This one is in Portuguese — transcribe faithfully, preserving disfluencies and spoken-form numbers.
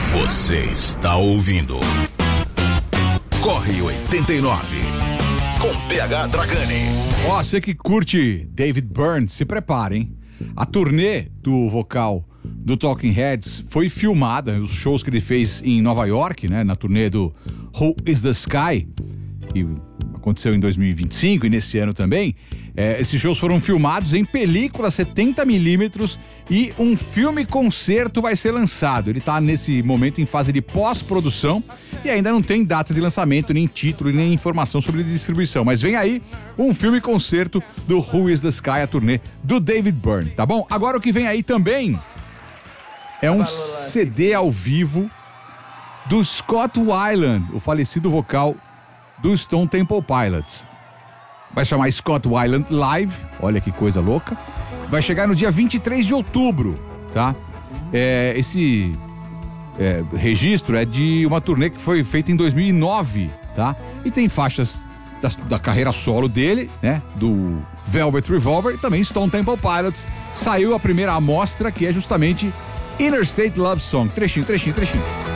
Você está ouvindo Corre oitenta e nove com P H Dragani. Ó, você que curte David Byrne, se prepara, hein? A turnê do vocal do Talking Heads foi filmada, os shows que ele fez em Nova York, né? Na turnê do Who is the Sky, que aconteceu em dois mil e vinte e cinco e nesse ano também. É, esses shows foram filmados em película setenta milímetros e um filme-concerto vai ser lançado. Ele tá nesse momento em fase de pós-produção e ainda não tem data de lançamento, nem título, nem informação sobre distribuição. Mas vem aí um filme-concerto do Who is the Sky, a turnê do David Byrne, tá bom? Agora o que vem aí também é um C D ao vivo do Scott Weiland, o falecido vocal do Stone Temple Pilots. Vai chamar Scott Weiland Live, olha que coisa louca. Vai chegar no dia vinte e três de outubro, tá? É, esse é, registro é de uma turnê que foi feita em dois mil e nove, tá? E tem faixas da, da carreira solo dele, né? Do Velvet Revolver e também Stone Temple Pilots. Saiu a primeira amostra, que é justamente Interstate Love Song. Trechinho, trechinho, trechinho.